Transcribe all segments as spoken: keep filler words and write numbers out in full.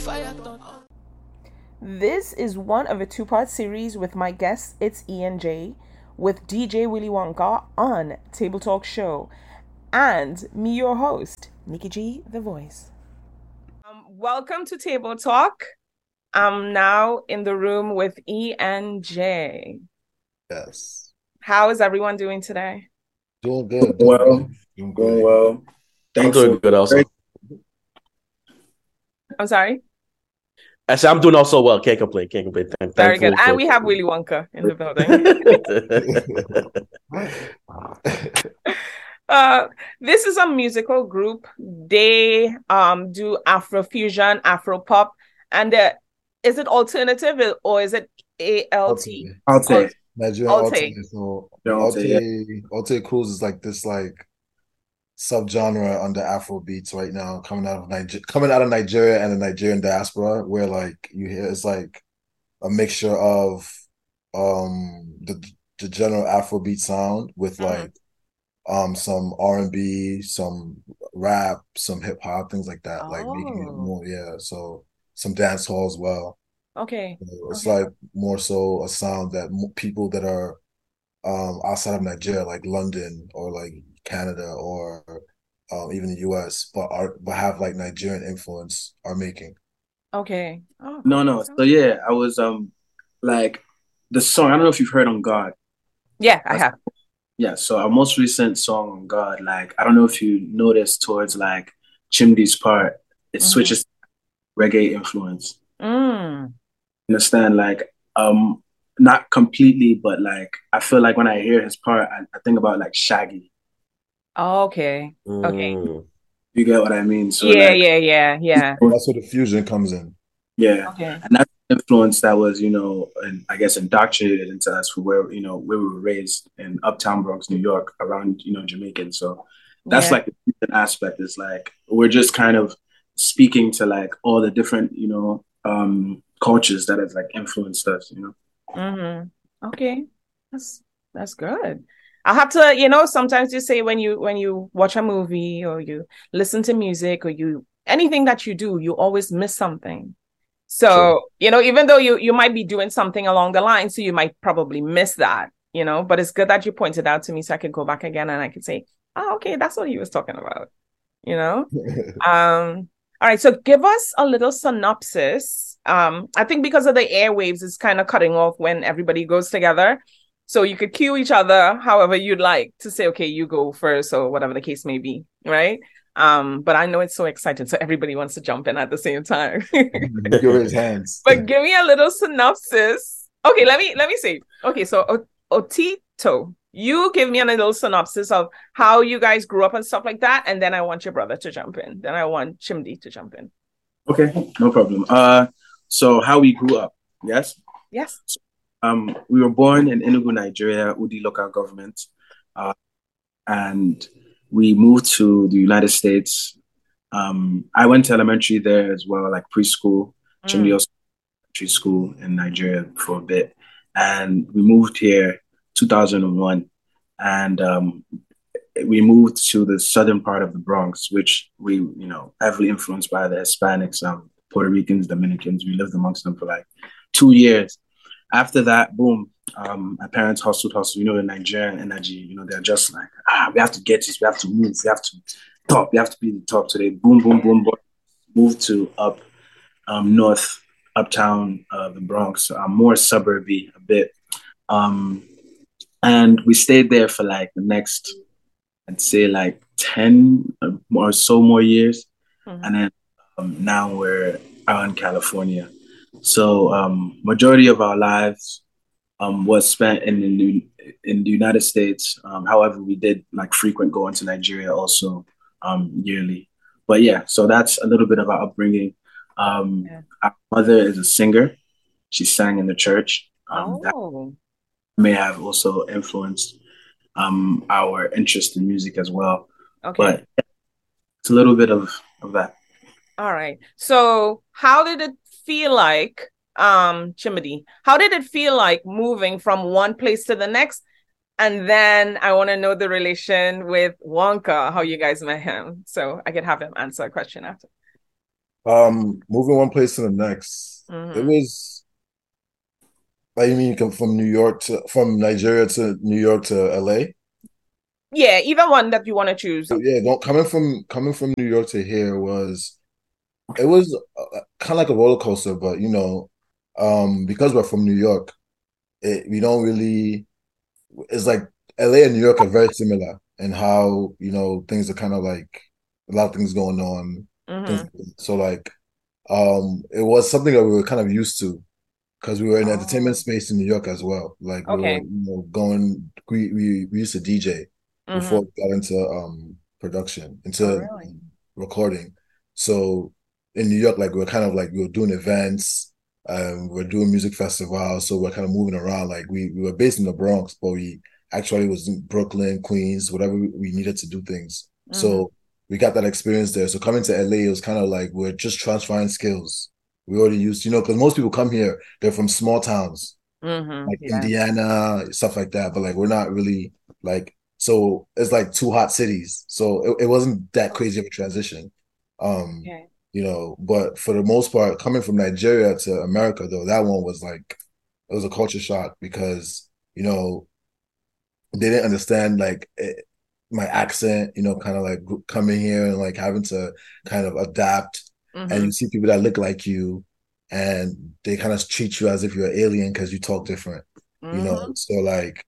This is one of a two-part series with my guest, it's Ian J, with D J Willy Wonka on Table Talk Show, and me, your host, Nikki G, the voice. Um, welcome to Table Talk. I'm now in the room with E N J. Yes. How is everyone doing today? Doing good. Doing well. Doing good. well. I'm doing good also. I'm sorry? I said I'm doing also well. Can't complain. Can't complain. Thank, Very good. for, and we have Willy Wonka in the building. uh, this is a musical group. They um do Afrofusion, Afropop, and uh, is it alternative or is it A L T? Alte. Nigerian Alte. So Alte, Alte Cruz is like this like subgenre under Afro beats right now, coming out of Niger- coming out of Nigeria and the Nigerian diaspora, where like you hear it's like a mixture of um the the general Afrobeat sound with like mm-hmm. um some R and B, some rap, some hip hop, things like that, oh. like making it more yeah. So some dance hall as well. Okay, so it's okay. like more so a sound that people that are um outside of Nigeria, like London or like Canada or um, even the U S, but are but have like Nigerian influence are making. Okay. Oh, no, no. So yeah, I was um like the song. I don't know if you've heard On God. Yeah, I have. Yeah. So our most recent song On God, like I don't know if you noticed towards like Chimdi's part, it mm-hmm. switches reggae influence. Mm. Understand? Like um not completely, but like I feel like when I hear his part, I, I think about like Shaggy. Oh, okay. Okay. Mm. You get what I mean? So yeah, like, yeah, yeah, yeah. That's where the fusion comes in. Yeah. Okay. And that's the influence that was, you know, and I guess indoctrinated into us for where, you know, where we were raised in Uptown Bronx, New York, around, you know, Jamaican. So that's yeah. like the fusion aspect is like we're just kind of speaking to like all the different, you know, um cultures that have like influenced us, you know. Mm-hmm. Okay. That's that's good. I have to, you know, sometimes you say when you when you watch a movie or you listen to music or you anything that you do, you always miss something. So, sure. you know, even though you you might be doing something along the line, so you might probably miss that, you know, but it's good that you pointed out to me so I could go back again and I could say, oh, okay, that's what he was talking about, you know. um, all right, so give us a little synopsis. Um, I think because of the airwaves, it's kind of cutting off when everybody goes together. So you could cue each other however you'd like to say, okay, you go first or whatever the case may be, right? Um, but I know it's so exciting, so everybody wants to jump in at the same time. Give his hands. But give me a little synopsis. Okay, let me let me see. Okay, so o- Otito, you give me a little synopsis of how you guys grew up and stuff like that, and then I want your brother to jump in. Then I want Chimdi to jump in. Okay, no problem. Uh, so how we grew up, yes? Yes. So, um, we were born in Enugu, Nigeria, Udi local government, uh, and we moved to the United States. Um, I went to elementary there as well, like preschool, mm. Chimdi also elementary school in Nigeria for a bit, and we moved here two thousand one, and um, we moved to the southern part of the Bronx, which we, you know, heavily influenced by the Hispanics, um, Puerto Ricans, Dominicans. We lived amongst them for like two years. After that, boom, um, my parents hustled, hustled. You know, the Nigerian energy, you know, they're just like, ah, we have to get this, we have to move, we have to top, we have to be the top. So they boom, boom, boom, boom, moved to up um, north, uptown, uh, the Bronx, uh, more suburby a bit. Um, and we stayed there for like the next, I'd say like ten or so more years. Mm-hmm. And then um, now we're out in California. So um, majority of our lives um, was spent in the, in the United States. Um, however, we did like frequent going to Nigeria also um, yearly. But yeah, so that's a little bit of our upbringing. Um, yeah. Our mother is a singer. She sang in the church. Um, oh. That may have also influenced um, our interest in music as well. Okay. But it's a little bit of, of that. All right. So how did it feel like, um, Chimdi, how did it feel like moving from one place to the next? And then I want to know the relation with Wonka, how you guys met him. So I could have him answer a question after. Um, moving one place to the next. It Mm-hmm. was like you mean you come from New York to from Nigeria to New York to L A? Yeah, either one that you want to choose. Yeah, don't coming from coming from New York to here was it was uh, kind of like a roller coaster, but you know, um, because we're from New York, it, we don't really. It's like L A and New York are very similar in how you know things are kind of like a lot of things going on. Things Mm-hmm. so like um, it was something that we were kind of used to because we were in the entertainment Oh, space in New York as well. Like we were, okay. you know, going. We we, we used to D J before Mm-hmm. we got into um production, Oh, into really? recording. So in New York, like we are kind of like we were doing events, um, we are doing music festivals, so we're kind of moving around. Like we we were based in the Bronx, but we actually was in Brooklyn, Queens, whatever we, we needed to do things. Mm-hmm. So we got that experience there. So coming to L A, it was kind of like we're just transferring skills. We already used, you know, because most people come here, they're from small towns Mm-hmm. like Yeah. Indiana, stuff like that. But like we're not really like so it's like two hot cities. So it, it wasn't that crazy of a transition. Um, Okay. you know, but for the most part, coming from Nigeria to America though, that one was like it was a culture shock because, you know, they didn't understand like it, my accent, you know, kind of like coming here and like having to kind of adapt. And Mm-hmm. you see people that look like you and they kind of treat you as if you're an alien because you talk different, you know. Mm-hmm. So like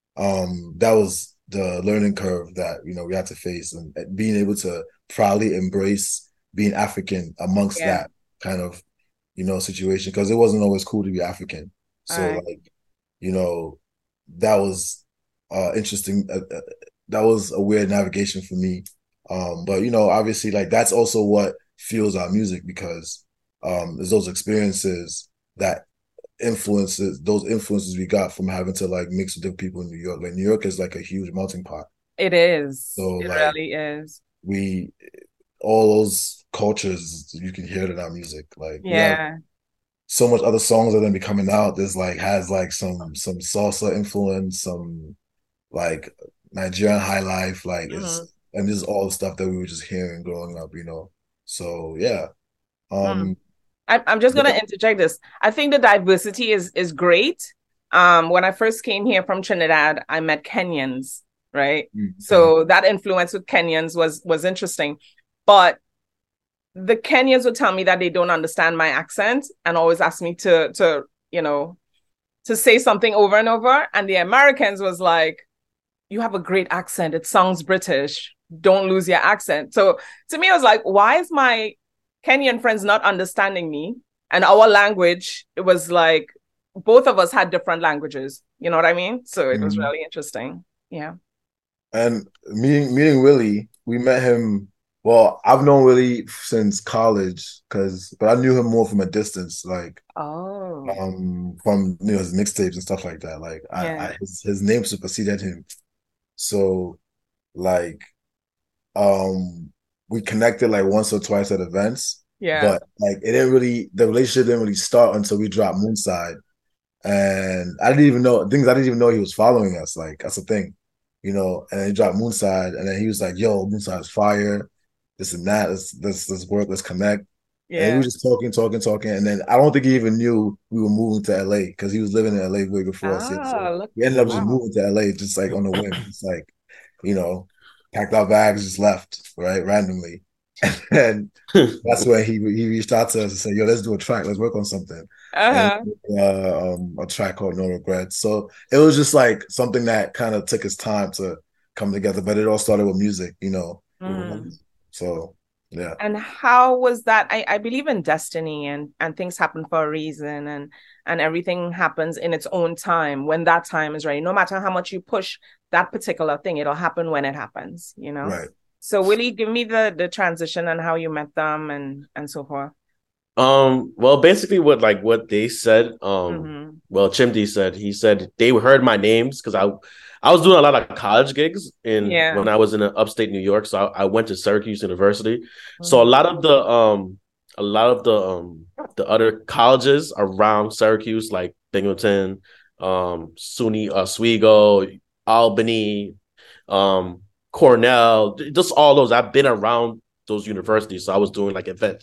um that was the learning curve that, you know, we had to face and being able to proudly embrace being African amongst Yeah. that kind of, you know, situation because it wasn't always cool to be African. All So right. like, you know, that was uh interesting. Uh, uh, that was a weird navigation for me. Um, but you know, obviously, like that's also what fuels our music because um, there's those experiences that influences those influences we got from having to like mix with different people in New York. Like New York is like a huge melting pot. It is. So It like really is. we all those cultures you can hear it in our music. Like we have Yeah. so much other songs that are gonna be coming out. There's like has like some some salsa influence, some like Nigerian high life, like Mm-hmm. it's and this is all the stuff that we were just hearing growing up, you know. So yeah. Mm. Um I'm I'm just gonna interject this. I think the diversity is is great. Um, when I first came here from Trinidad, I met Kenyans, right? okay. So that influence with Kenyans was was interesting. But the Kenyans would tell me that they don't understand my accent and always ask me to to, you know, to say something over and over. And the Americans was like, you have a great accent. It sounds British. Don't lose your accent. So to me, it was like, why is my Kenyan friends not understanding me? And our language, it was like both of us had different languages. You know what I mean? So it was Mhm. really interesting. Yeah. And meeting meeting Willie, we met him. Well, I've known Willie since college, because but I knew him more from a distance, like Oh, um from you know his mixtapes and stuff like that. Like I, yeah. I his, his name superseded him. So like um we connected like once or twice at events, Yeah. but like it didn't really the relationship didn't really start until we dropped Moonside. And I didn't even know things I didn't even know he was following us. Like that's the thing, you know. And then he dropped Moonside, and then he was like, "Yo, Moonside's fire, this and that. Let's let's let's work, let's connect." And we were Yeah. just talking, talking, talking, and then I don't think he even knew we were moving to L A because he was living in L A way before us. Yet. Ah, So look. we ended up just Wow. moving to L A just like on the whim, just like you know, packed our bags, just left right randomly, and that's when he he reached out to us and said, "Yo, let's do a track. Let's work on something." And Uh-huh. uh, um, a track called No Regrets. So it was just like something that kind of took its time to come together, but it all started with music, you know. Mm. So yeah. And how was that? I, I believe in destiny and and things happen for a reason and and everything happens in its own time when that time is ready. No matter how much you push that particular thing, it'll happen when it happens, you know? Right. So will you give me the the transition and how you met them and and so forth? Um, well, basically what like what they said, um, Mm-hmm. well, Chimdi said he said they heard my names because I I was doing a lot of college gigs in Yeah. when I was in upstate New York. So I, I went to Syracuse University. So a Mm-hmm. lot of the um a lot of the um the other colleges around Syracuse, like Binghamton, um, SUNY Oswego, Albany, um, Cornell, just all those. I've been around those universities. So I was doing like events.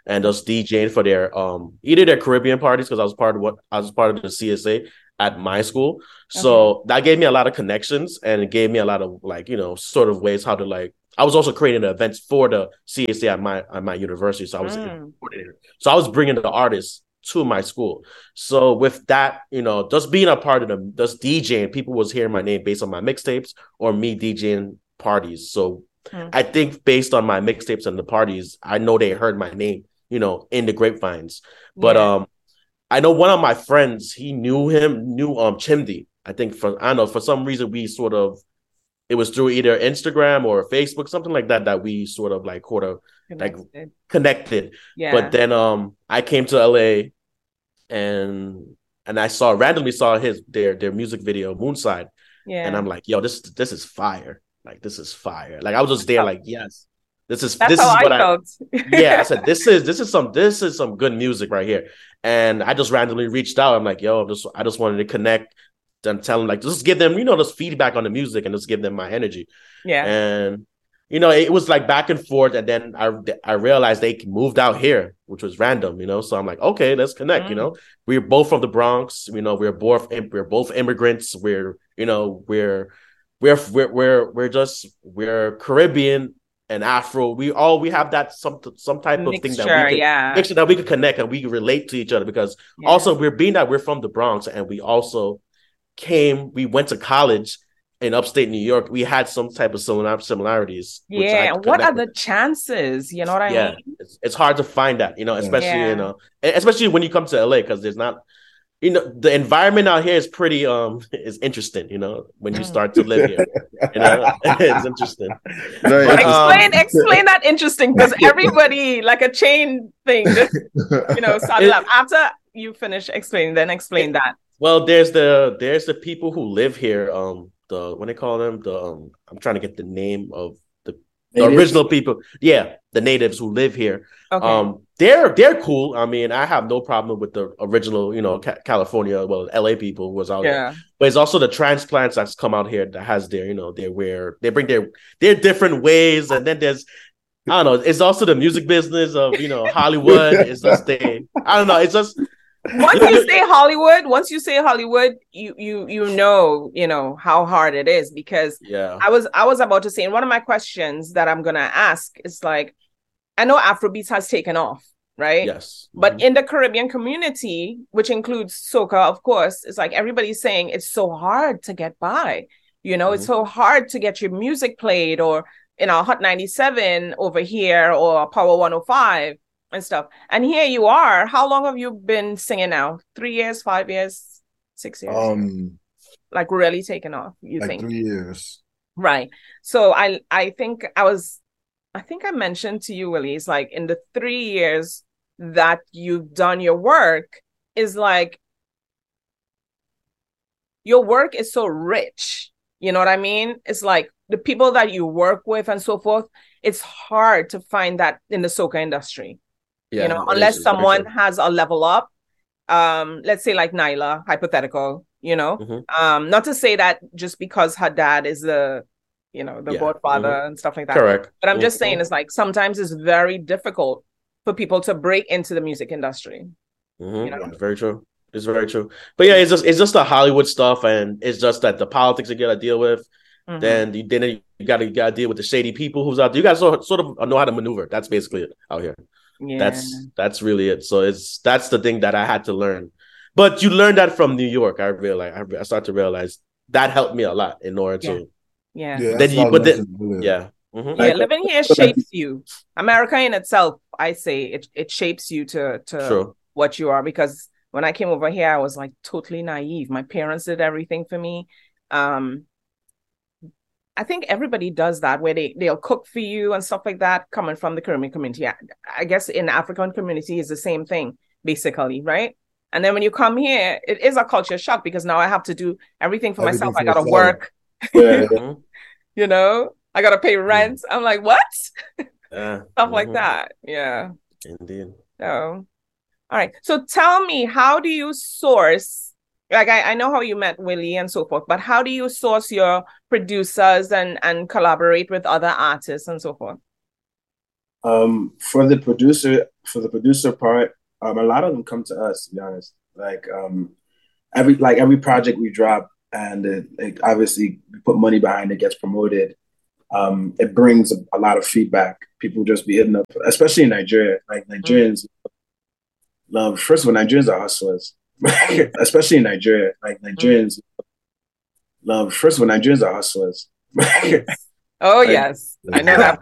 and just DJing for their um either their Caribbean parties, because I was part of what I was part of the C S A at my school. So okay. that gave me a lot of connections, and it gave me a lot of like, you know, sort of ways how to like, I was also creating the events for the C S A at my at my university. So I was mm. so I was bringing the artists to my school. So with that, you know, just being a part of them, just DJing, people was hearing my name based on my mixtapes or me DJing parties. So mm. I think based on my mixtapes and the parties, I know they heard my name, you know, in the grapevines. But yeah. um, I know one of my friends, he knew him, knew um Chimdi. I think for I don't know for some reason we sort of, it was through either Instagram or Facebook, something like that, that we sort of like sort of connected. like connected. Yeah. But then um I came to L A and and I saw randomly saw his their their music video Moonside. Yeah. And I'm like, yo, this this is fire. Like this is fire. Like I was just there like, yes. This is That's this is what I, I yeah, I said this is this is some this is some good music right here. And I just randomly reached out. I'm like, yo, I'm just I just wanted to connect and tell them like just give them, you know, just feedback on the music and just give them my energy. Yeah. And you know, it was like back and forth, and then I I realized they moved out here, which was random, you know. So I'm like, okay, let's connect. Mm. You know, we're both from the Bronx. You know, we're both we're both immigrants. We're you know we're we're we're we're we're just we're Caribbean and Afro. We all we have that some some type of mixture, thing that we can yeah. mixture that we can connect and we can relate to each other, because yeah. also we're being that we're from the Bronx and we also came we went to college in upstate New York. We had some type of similar similarities. Yeah, what are the chances? You know what I yeah, mean? It's, it's hard to find that, you know, especially yeah. you know, especially when you come to L A, because there's not, you know, the environment out here is pretty um is interesting. You know, when you start to live here, you know, it's interesting. Right. But, explain um, explain that interesting, because everybody like a chain thing. Just, you know, it, up. After you finish explaining, then explain it, that. Well, there's the there's the people who live here. Um. The what they call them the um, I'm trying to get the name of the, the original people. Yeah, the natives who live here. Okay. Um, they're they're cool. I mean, I have no problem with the original, you know, Ca- California, well, L A people who was out yeah. there. But it's also the transplants that's come out here that has their, you know, their where they bring their their different ways, and then there's I don't know. It's also the music business of, you know, Hollywood. It's just they. I don't know. It's just. Once you say Hollywood, once you say Hollywood, you you you know, you know how hard it is, because yeah. I was I was about to say, and one of my questions that I'm gonna ask is like, I know Afrobeats has taken off, right? Yes. But mm-hmm. in the Caribbean community, which includes soca, of course, it's like everybody's saying it's so hard to get by. You know, mm-hmm. it's so hard to get your music played, or you know, Hot ninety-seven over here, or Power one oh five. And stuff. And here you are. How long have you been singing now? Three years, five years, six years? Um, like really taking off, you like think? Three years. Right. So I I think I was, I think I mentioned to you, Willie, it's like in the three years that you've done your work, is like your work is so rich. You know what I mean? It's like the people that you work with and so forth, it's hard to find that in the soca industry. Yeah, you know, unless someone has a level up, um, let's say like Nyla, hypothetical, you know, mm-hmm. um, not to say that just because her dad is the, you know, the yeah. godfather mm-hmm. and stuff like that. Correct. But I'm mm-hmm. just saying, it's like sometimes it's very difficult for people to break into the music industry. Mm-hmm. You know? Very true. It's very true. But yeah, it's just it's just the Hollywood stuff, and it's just that the politics you gotta deal with. Mm-hmm. Then you then you gotta you gotta deal with the shady people who's out there. You gotta sort, sort of know how to maneuver. That's basically it out here. Yeah. That's that's really it. So it's that's the thing that I had to learn. But you learn that from New York. I realize I, I started to realize that helped me a lot in order yeah. to yeah. yeah then you but then yeah. Mm-hmm. Yeah, living here shapes you. America in itself, I say it it shapes you to to True. What you are, because when I came over here, I was like totally naive. My parents did everything for me. Um I think everybody does that, where they, they'll cook for you and stuff like that, coming from the Caribbean community. I, I guess in the African community is the same thing, basically, right? And then when you come here, it is a culture shock, because now I have to do everything for everything myself. For I got to work, yeah, yeah. you know, I got to pay rent. I'm like, what? Uh, stuff mm-hmm. like that. Yeah. Indeed. So, all right. So tell me, how do you source? Like, I, I know how you met Willie and so forth, but how do you source your producers and, and collaborate with other artists and so forth? Um, for the producer, for the producer part, um, a lot of them come to us. To be honest, like um, every like every project we drop, and it, it obviously we put money behind it, gets promoted. Um, it brings a, a lot of feedback. People just be hitting up, especially in Nigeria. Like Nigerians mm-hmm. love. First of all, Nigerians are hustlers, especially in Nigeria. Like Nigerians mm-hmm. love. First of all, Nigerians are hustlers. Oh, like, yes. I know that